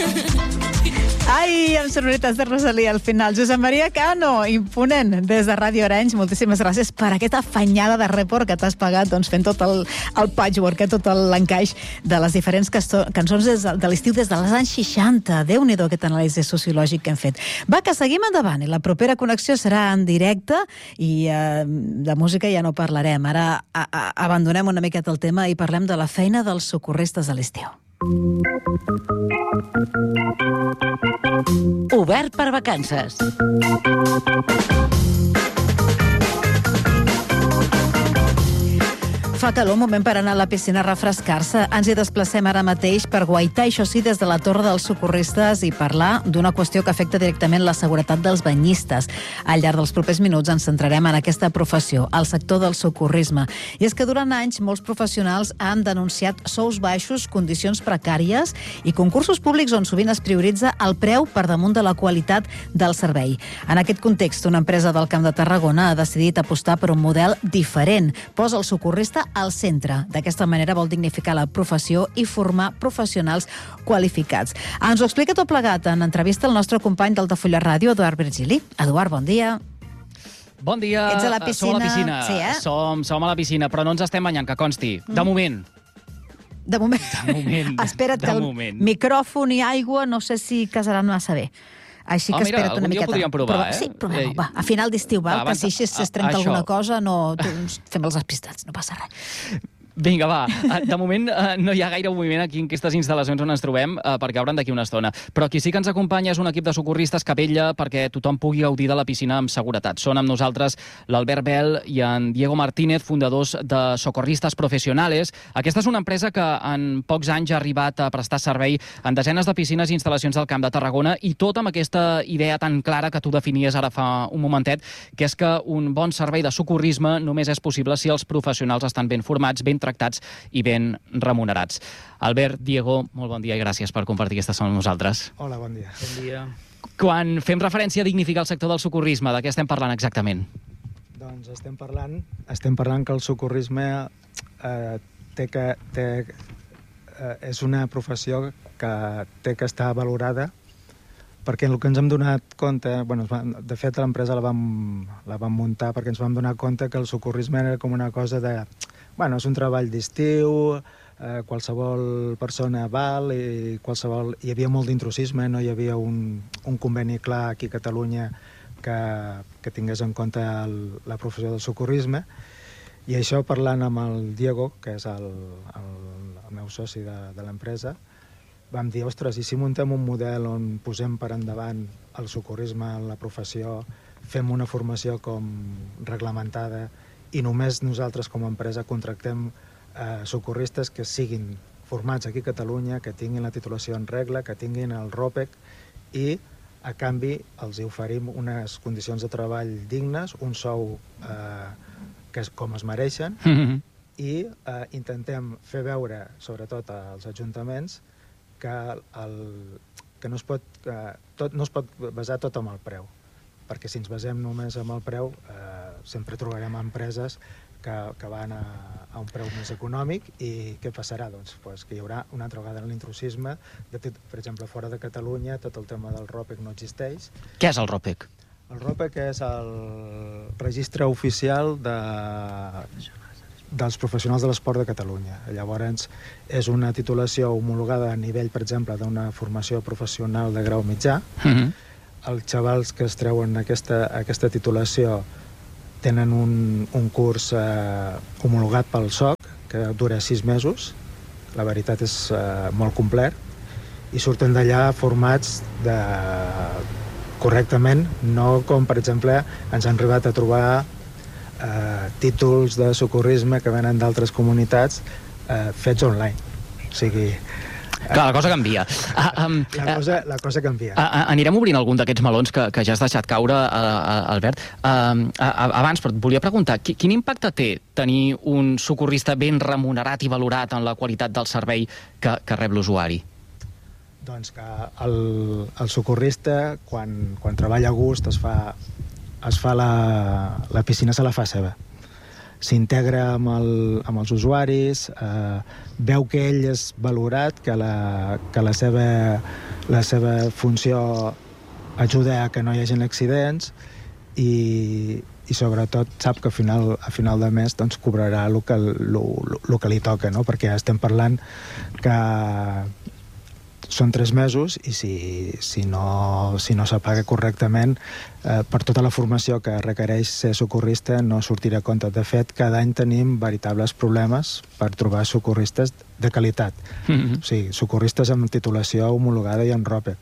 Ai, amb sonoritats de Rosalía al final. Josep Maria Cano, imponent, des de Ràdio Arenys. Moltíssimes gràcies per aquesta afanyada de report que t'has pagat, doncs, fent tot el patchwork, tot l'encaix de les diferents cançons de l'estiu des dels anys 60. Déu-n'hi-do aquest anàlisi sociològic que hem fet. Va, que seguim endavant, i la propera connexió serà en directe, i de música ja no parlarem. Ara abandonem una miqueta el tema i parlem de la feina dels socorristes a l'estiu. Obert per vacances. Fa calor, un moment per anar a la piscina a refrescar-se. Ens hi desplacem ara mateix per guaitar, això sí, des de la Torre dels Socorristes i parlar d'una qüestió que afecta directament la seguretat dels banyistes. Al llarg dels propers minuts ens centrarem en aquesta professió, el sector del socorrisme. I és que durant anys molts professionals han denunciat sous baixos, condicions precàries i concursos públics on sovint es prioritza el preu per damunt de la qualitat del servei. En aquest context, una empresa del Camp de Tarragona ha decidit apostar per un model diferent. Posa el socorrista al centre. D'aquesta manera vol dignificar la professió i formar professionals qualificats. Ens ho explica tot plegat en entrevista al nostre company d'Altafulla Ràdio, Eduard Virgili. Eduard, bon dia. Bon dia. Ets a la piscina. Som a la piscina. Sí, eh? Som a la piscina, però no ens estem banyant, que consti. De moment. De moment. Espera't que el micròfon i aigua no sé si casaran massa bé. Així que espera't una miqueta. Podríem provar, Sí, provem-ho, va. A final d'estiu, val? Que si es trenca alguna cosa, no fem els despistats, no passa res. Vinga, va. De moment no hi ha gaire moviment aquí en aquestes instal·lacions on ens trobem, perquè obren d'aquí una estona. Però qui sí que ens acompanya és un equip de socorristes que vetlla perquè tothom pugui gaudir de la piscina amb seguretat. Són amb nosaltres l'Albert Bel i en Diego Martínez, fundadors de Socorristas Profesionales. Aquesta és una empresa que en pocs anys ha arribat a prestar servei en desenes de piscines i instal·lacions del Camp de Tarragona, i tot amb aquesta idea tan clara que tu definies ara fa un momentet, que és que un bon servei de socorrisme només és possible si els professionals estan ben formats, ben tractats i ben remunerats. Albert, Diego, molt bon dia i gràcies per compartir aquesta estona amb nosaltres. Hola, bon dia. Bon dia. Quan fem referència a dignificar el sector del socorrisme, de què estem parlant exactament? Doncs estem parlant que el socorrisme és una professió que té que estar valorada, perquè el que ens hem donat compte, de fet l'empresa la vam muntar perquè ens vam donar compte que el socorrisme era com una cosa de... és un treball d'estiu, qualsevol persona val, i hi havia molt d'intrusisme, no hi havia un conveni clar aquí a Catalunya que tingués en compte la professió del socorrisme. I això, parlant amb el Diego, que és el meu soci de l'empresa, vam dir, ostres, i si muntem un model on posem per endavant el socorrisme en la professió, fem una formació com reglamentada i només nosaltres com a empresa contractem socorristes que siguin formats aquí a Catalunya, que tinguin la titulació en regla, que tinguin el ROPEC, i a canvi els oferim unes condicions de treball dignes, un sou que és com es mereixen, i intentem fer veure, sobretot als ajuntaments, que no es pot basar tot en el preu, perquè si ens basem només en el preu sempre trobarem empreses que van a un preu més econòmic, i què passarà? Doncs que hi haurà una altra vegada l'intrusisme. Per exemple, fora de Catalunya tot el tema del ROPEC no existeix. Què és el ROPEC? El ROPEC és el registre oficial dels professionals de l'esport de Catalunya. Llavors, és una titulació homologada a nivell, per exemple, d'una formació professional de grau mitjà. Els xavals que es treuen aquesta titulació tenen un curs homologat pel SOC, que dura 6 mesos. La veritat és molt complet. I surten d'allà formats correctament, no com, per exemple, ens han arribat a trobar títols de socorrisme que venen d'altres comunitats fets online. O sigui... Clar, la cosa canvia. La cosa canvia. Anirem obrint algun d'aquests melons que ja has deixat caure, Albert. Abans, però et volia preguntar, quin impacte té tenir un socorrista ben remunerat i valorat en la qualitat del servei que rep l'usuari? Doncs que el socorrista, quan treballa a gust, la piscina se la fa seva. s'integra amb els usuaris, veu que ell és valorat, que la seva funció ajuda a que no hi hagi accidents i sobretot sap que a final de mes doncs, cobrarà el que li toca, no? Perquè estem parlant que són 3 mesos i si no s'apaga correctament, per tota la formació que requereix ser socorrista no sortirà a compte. De fet, cada any tenim veritables problemes per trobar socorristes de qualitat. O sigui, socorristes amb titulació homologada i amb ROPEC.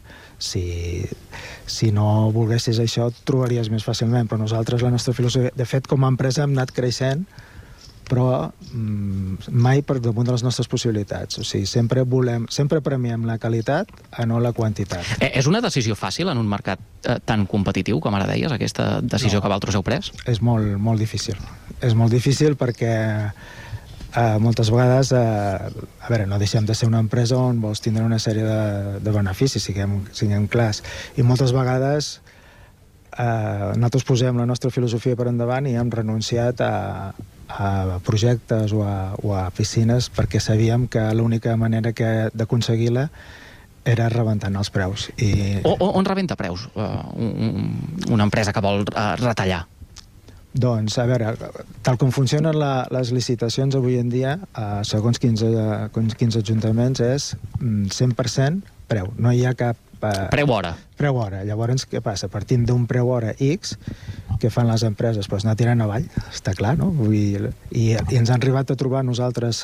Si no volguessis això, et trobaries més fàcilment, però nosaltres, la nostra filosofia... De fet, com a empresa hem anat creixent, però mai per damunt de les nostres possibilitats. O sigui, sempre premiem la qualitat a no la quantitat. És una decisió fàcil en un mercat tan competitiu, com ara deies, aquesta decisió que vosaltres heu pres? És molt, molt difícil. És molt difícil perquè moltes vegades, a veure, no deixem de ser una empresa on vols tindre una sèrie de beneficis, siguem clars. I moltes vegades nosaltres posem la nostra filosofia per endavant i hem renunciat a projectes o a piscines perquè sabíem que l'única manera d'aconseguir-la era rebentant els preus. On rebenta preus una empresa que vol retallar? Doncs, a veure, tal com funcionen les licitacions avui en dia, segons quins ajuntaments, és 100% preu. No hi ha cap... Preu hora. Preu hora. Llavors, què passa? Partint d'un preu hora X, què fan les empreses? Doncs anar tirant avall, està clar, no? I ens han arribat a trobar nosaltres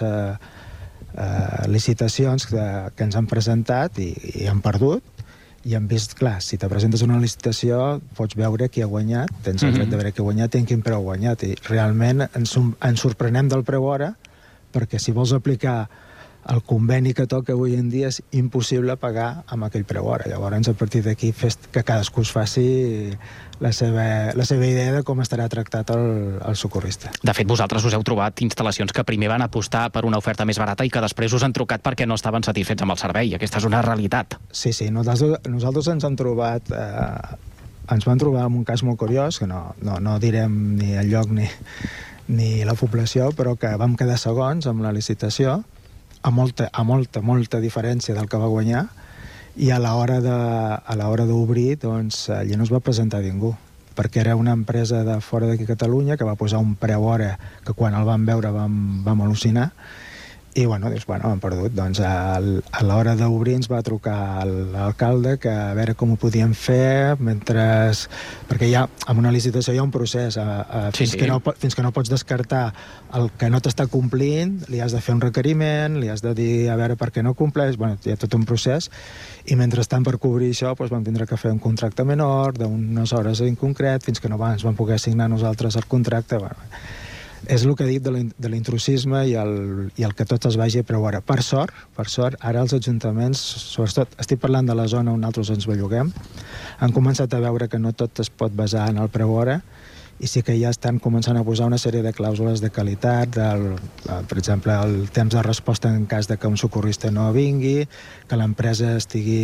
licitacions que ens han presentat i han perdut, i hem vist, clar, si te presentes una licitació pots veure qui ha guanyat, tens el dret de veure qui ha guanyat i en quin preu ha guanyat, i realment ens sorprenem del preu hora, perquè si vols aplicar el conveni que toca avui en dia és impossible pagar amb aquell preu hora. Llavors, a partir d'aquí, que cadascú es faci la seva idea de com estarà tractat el socorrista. De fet, vosaltres us heu trobat instal·lacions que primer van apostar per una oferta més barata i que després us han trucat perquè no estaven satisfets amb el servei. Aquesta és una realitat. Sí, nosaltres ens han trobat... Ens van trobar en un cas molt curiós, que no direm ni el lloc ni la població, però que vam quedar segons amb la licitació, a molta diferència del que va guanyar, i a l'hora d'obrir, doncs, allà no es va presentar ningú, perquè era una empresa de fora d'aquí Catalunya que va posar un preu hora que quan el vam veure vam al·lucinar, i bueno, hem perdut. Doncs a l'hora d'obrir ens va trucar l'alcalde que a veure com ho podíem fer, perquè amb una licitació hi ha un procés, fins que no pots descartar el que no t'està complint, li has de fer un requeriment, li has de dir a veure per què no compleix, bueno, hi ha tot un procés, i mentrestant per cobrir això vam tindre que fer un contracte menor d'unes hores en concret, fins que no ens vam poder signar nosaltres el contracte. És el que he dit de l'intrusisme i el que tot es vagi a preu hora. Per sort, ara els ajuntaments, sobretot estic parlant de la zona on nosaltres ens belluguem, han començat a veure que no tot es pot basar en el preu hora, i sí que ja estan començant a posar una sèrie de clàusules de qualitat, per exemple, el temps de resposta en cas de que un socorrista no vingui, que l'empresa estigui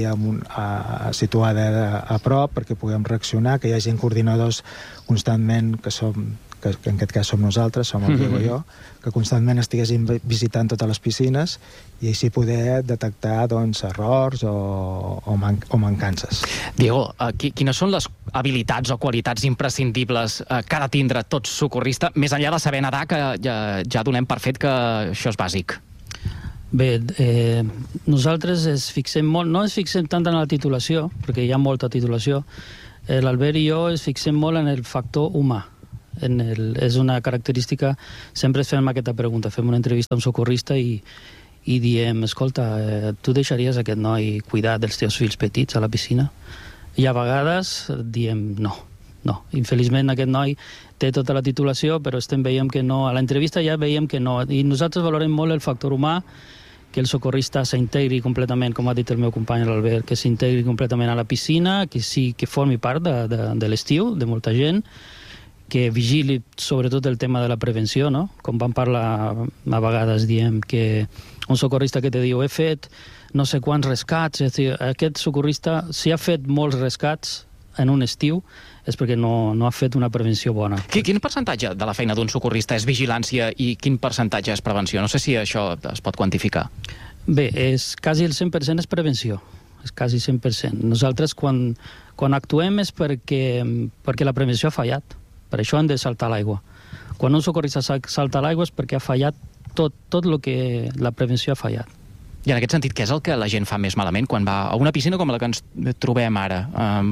situada a prop perquè puguem reaccionar, que hi hagi coordinadors constantment que en aquest cas som nosaltres, som el Diego i jo, que constantment estiguessin visitant totes les piscines i així poder detectar errors o mancances. Diego, quines són les habilitats o qualitats imprescindibles que ha de tindre tot socorrista, més enllà de saber nedar, que ja donem per fet que això és bàsic? Bé, nosaltres no ens fixem tant en la titulació, perquè hi ha molta titulació. L'Albert i jo ens fixem molt en el factor humà. És una característica, sempre fem aquesta pregunta, fem una entrevista a un socorrista i diem, escolta, tu deixaries aquest noi cuidar dels teus fills petits a la piscina? I a vegades diem no. Infeliçment aquest noi té tota la titulació, però veiem que no, a l'entrevista ja veiem que no, i nosaltres valorem molt el factor humà, que el socorrista s'integri completament, com ha dit el meu company l'Albert, que s'integri completament a la piscina, que formi part de l'estiu, de molta gent, que vigili sobretot el tema de la prevenció, no? Com vam parlar a vegades, diem que un socorrista que te diu he fet no sé quants rescats, és a dir, aquest socorrista, si ha fet molts rescats en un estiu, és perquè no ha fet una prevenció bona. Quin percentatge de la feina d'un socorrista és vigilància i quin percentatge és prevenció? No sé si això es pot quantificar. Bé, quasi el 100% és prevenció. És quasi 100%. Nosaltres, quan actuem és perquè la prevenció ha fallat. Per això hem de saltar l'aigua. Quan un socorrista salta l'aigua és perquè ha fallat tot el que la prevenció ha fallat. I en aquest sentit, què és el que la gent fa més malament quan va a una piscina com la que ens trobem ara?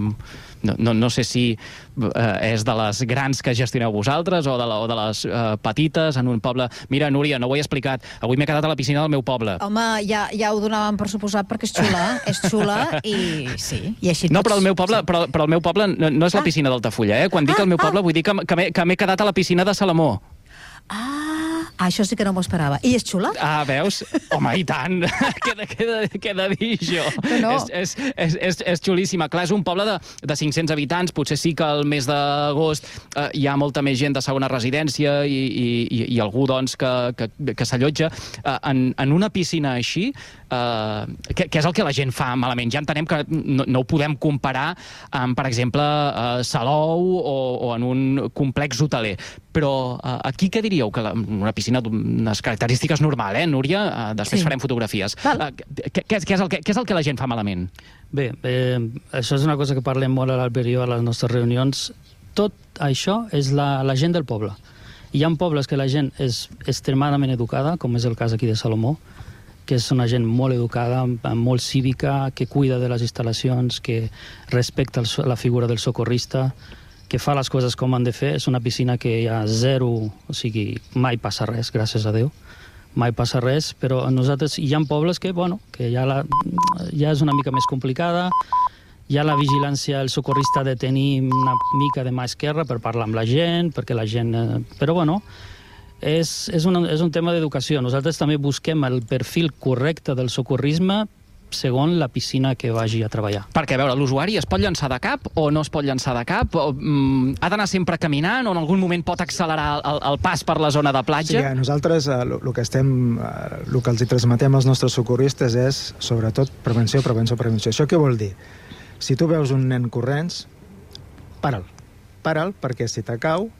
No sé si és de les grans que gestioneu vosaltres o de les petites en un poble. Mira, Núria, no ho he explicat. Avui m'he quedat a la piscina del meu poble. Home, ja ho donàvem per suposat perquè és xula i sí. I així no, però el meu poble no és la piscina d'Altafulla. Quan dic el meu poble vull dir que m'he quedat a la piscina de Salamó. Això sí que no m'ho esperava. I és xula? Veus? Home, i tant! Què he de dir jo? No. És xulíssima. Clar, és un poble de 500 habitants. Potser sí que al mes d'agost hi ha molta més gent de segona residència i algú, doncs, que s'allotja. En una piscina així, què és el que la gent fa malament? Ja entenem que no ho podem comparar amb, per exemple, Salou o en un complex hoteler. Però aquí què diríeu? Que una piscina d'unes característiques normal, Núria? Després farem fotografies. Què és el que la gent fa malament? Bé, això és una cosa que parlem molt a l'Albert i jo a les nostres reunions. Tot això és la gent del poble. Hi ha pobles que la gent és extremadament educada, com és el cas aquí de Salomó, que és una gent molt educada, molt cívica, que cuida de les instal·lacions, que respecta la figura del socorrista, que fa les coses com han de fer. És una piscina que hi ha zero, o sigui, mai passa res, gràcies a Déu. Mai passa res, però nosaltres hi ha pobles que ja és una mica més complicada, ja la vigilància, el socorrista ha de tenir una mica de mà esquerra per parlar amb la gent, perquè la gent... Però, bueno, és un tema d'educació. Nosaltres també busquem el perfil correcte del socorrisme segons la piscina que vagi a treballar. Perquè, a veure, l'usuari es pot llançar de cap o no es pot llançar de cap? Ha d'anar sempre caminant o en algun moment pot accelerar el pas per la zona de platja? Sí, nosaltres el que els transmetem als nostres socorristes és, sobretot, prevenció. Això què vol dir? Si tu veus un nen corrents, para'l. Para'l, perquè si te cau,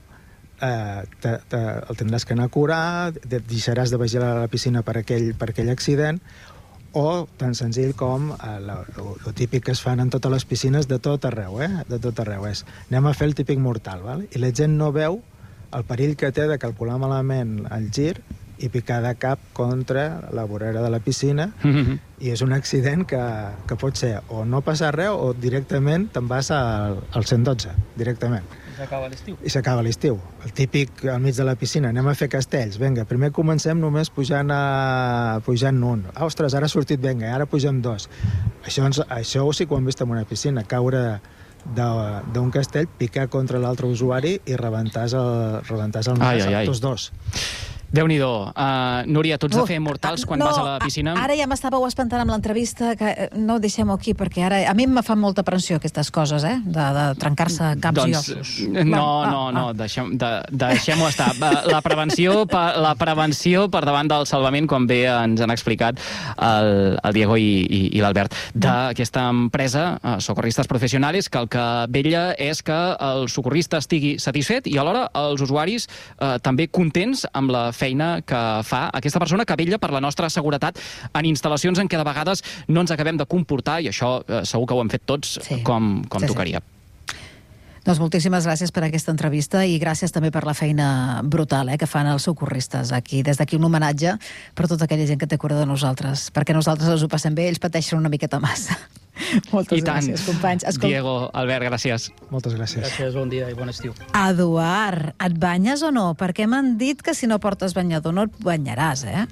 el tindràs que anar a curar, deixaràs de vigilar a la piscina per aquell accident, o tan senzill com el típic que es fan en totes les piscines de tot arreu, de tot arreu, és anem a fer el típic mortal, val? I la gent no veu el perill que té de calcular malament el gir i picar de cap contra la vorera de la piscina, i és un accident que pot ser o no passar res o directament te'n vas al 112, directament. I s'acaba l'estiu. El típic al mig de la piscina, anem a fer castells. Vinga, primer comencem només pujant un. Ostres, ara ha sortit, vinga, ara pugem dos. Això sí que ho hem vist en una piscina, caure d'un castell, picar contra l'altre usuari i rebentar el nas amb tots dos. Déu-n'hi-do. Núria, tu ets de fer mortals quan vas a la piscina? Ara ja m'estàveu espantant amb l'entrevista, que no deixem-ho aquí, perquè ara a mi em fan molta pressió aquestes coses, de trencar-se caps i ossos. No, deixem-ho estar. La prevenció per davant del salvament, com bé ens han explicat el Diego i l'Albert, d'aquesta empresa, Socorristes Profesionales, que el que vetlla és que el socorrista estigui satisfet i alhora els usuaris també contents amb la feina que fa aquesta persona que vetlla per la nostra seguretat en instal·lacions en què de vegades no ens acabem de comportar, i això segur que ho hem fet tots com tocaria. Doncs moltíssimes gràcies per aquesta entrevista i gràcies també per la feina brutal que fan els socorristes aquí. Des d'aquí un homenatge per tota aquella gent que té cura de nosaltres, perquè nosaltres els ho passem bé, ells pateixen una miqueta massa. Moltes gràcies, companys. Diego, Albert, gràcies. Moltes gràcies. Gràcies, bon dia i bon estiu. Eduard, et banyes o no? Perquè m'han dit que si no portes banyador no et banyaràs,